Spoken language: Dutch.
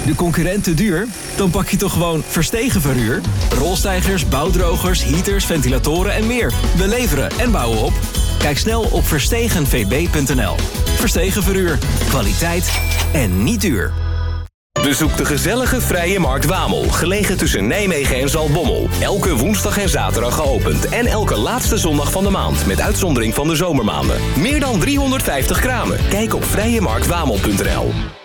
de concurrent te duur? Dan pak je toch gewoon Verstegen Verhuur? Rolstijgers, bouwdrogers, heaters, ventilatoren en meer. We leveren en bouwen op. Kijk snel op verstegenvb.nl. Verstegen Verhuur. Kwaliteit en niet duur. Bezoek de gezellige Vrije Markt Wamel, gelegen tussen Nijmegen en Zaltbommel. Elke woensdag en zaterdag geopend en elke laatste zondag van de maand, met uitzondering van de zomermaanden. Meer dan 350 kramen. Kijk op vrijemarktwamel.nl.